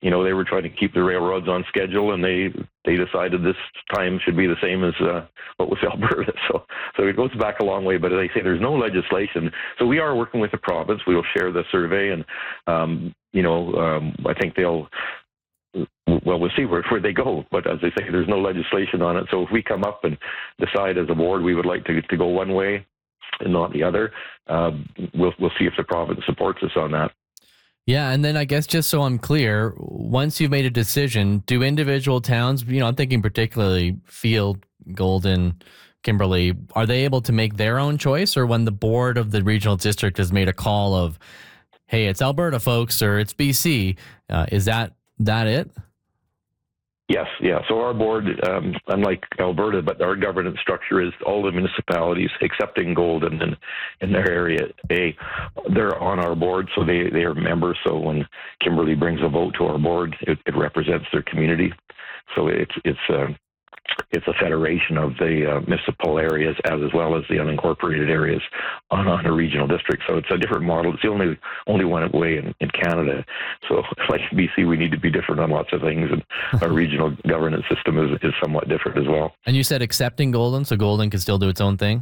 they were trying to keep the railroads on schedule, and they decided this time should be the same as what was Alberta. So it goes back a long way. But as I say, there's no legislation. So we are working with the province. We will share the survey, and I think we'll see where they go. But as I say, there's no legislation on it. So if we come up and decide as a board we would like to go one way and not the other, we'll see if the province supports us on that. Yeah, and then I guess just so I'm clear, once you've made a decision, do individual towns, I'm thinking particularly Field, Golden, Kimberley, are they able to make their own choice? Or when the board of the regional district has made a call of, hey, it's Alberta, folks, or it's BC, is that it? Yes, yeah. So our board, unlike Alberta, but our governance structure is all the municipalities, excepting Golden and in their area A, they're on our board, so they are members. So when Kimberley brings a vote to our board, it represents their community. So it's a federation of the municipal areas as well as the unincorporated areas on a regional district. So it's a different model. It's the only one way in Canada. So like BC, we need to be different on lots of things, and our regional governance system is somewhat different as well. And you said accepting Golden, so Golden can still do its own thing?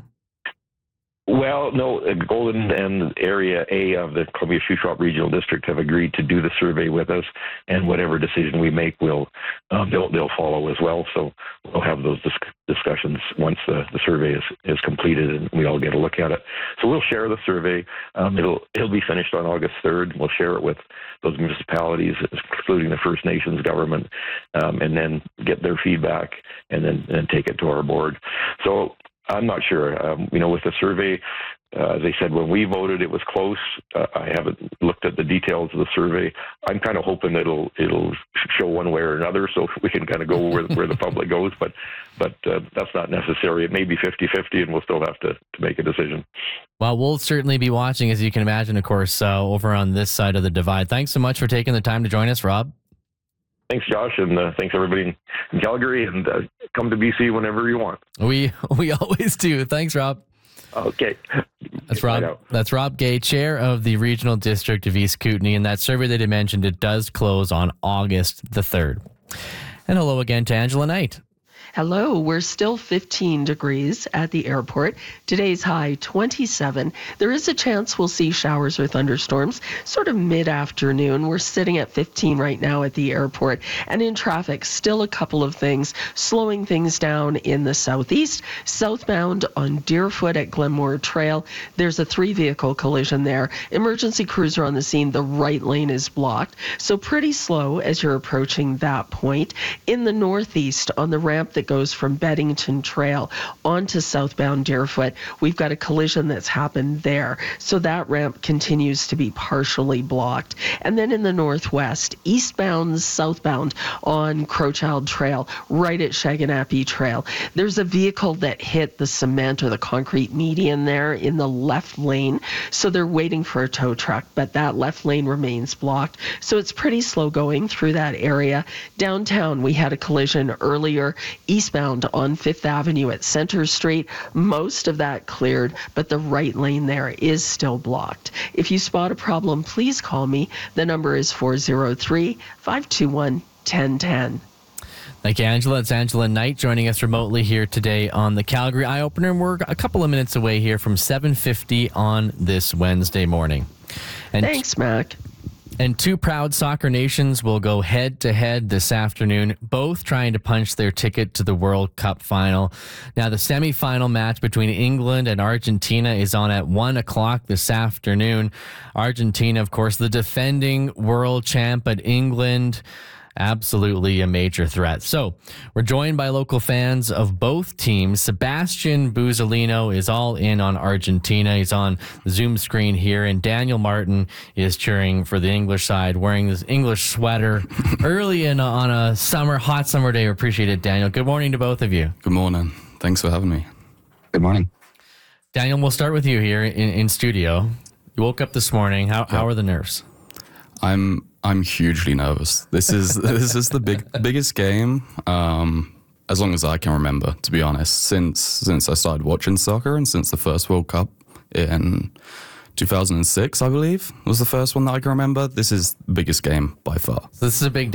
Well, no, Golden and Area A of the Columbia Shuswap Regional District have agreed to do the survey with us, and whatever decision we make, they'll follow as well. So we'll have those discussions once the survey is completed and we all get a look at it. So we'll share the survey. It'll be finished on August 3rd. We'll share it with those municipalities, including the First Nations government, and then get their feedback and then take it to our board. So I'm not sure. With the survey, they said when we voted it was close. I haven't looked at the details of the survey. I'm kind of hoping it'll show one way or another, so we can kind of go where the public goes. But that's not necessary. It may be 50-50, and we'll still have to make a decision. Well, we'll certainly be watching, as you can imagine, of course, over on this side of the divide. Thanks so much for taking the time to join us, Rob. Thanks, Josh, and thanks everybody in Calgary, and come to BC whenever you want. We always do. Thanks, Rob. Okay. That's Rob. That's Rob Gay, chair of the Regional District of East Kootenay, and that survey that he mentioned, it does close on August the 3rd. And hello again to Angela Knight. Hello, we're still 15 degrees at the airport. Today's high 27. There is a chance we'll see showers or thunderstorms sort of mid-afternoon. We're sitting at 15 right now at the airport. And in traffic, still a couple of things slowing things down in the southeast. Southbound on Deerfoot at Glenmore Trail, there's a 3-vehicle collision there. Emergency crews are on the scene. The right lane is blocked. So pretty slow as you're approaching that point. In the northeast, on the ramp that goes from Beddington Trail onto southbound Deerfoot, we've got a collision that's happened there. So that ramp continues to be partially blocked. And then in the northwest, eastbound, southbound on Crowchild Trail, right at Shaganapie Trail, there's a vehicle that hit the cement or the concrete median there in the left lane. So they're waiting for a tow truck, but that left lane remains blocked. So it's pretty slow going through that area. Downtown, we had a collision earlier, eastbound on 5th Avenue at Center Street. Most of that cleared, but the right lane there is still blocked. If you spot a problem, please call me. The number is 403-521-1010. Thank you, Angela. It's Angela Knight joining us remotely here today on the Calgary Eye Opener. We're a couple of minutes away here from 7:50 on this Wednesday morning. And thanks, Mac. And two proud soccer nations will go head-to-head this afternoon, both trying to punch their ticket to the World Cup final. Now, the semifinal match between England and Argentina is on at 1 o'clock this afternoon. Argentina, of course, the defending world champ, but England, absolutely a major threat. So we're joined by local fans of both teams. Sebastian Buzzolino is all in on Argentina. He's on the Zoom screen here, and Daniel Martin is cheering for the English side, wearing this English sweater early on a hot summer day. We appreciate it, Daniel. Good morning to both of you. Good morning. Thanks for having me. Good morning. Daniel, we'll start with you here in studio. You woke up this morning. How are the nerves? I'm hugely nervous. This is the biggest game as long as I can remember, to be honest, since I started watching soccer and since the first World Cup in 2006, I believe, was the first one that I can remember. This is the biggest game by far. So this is a big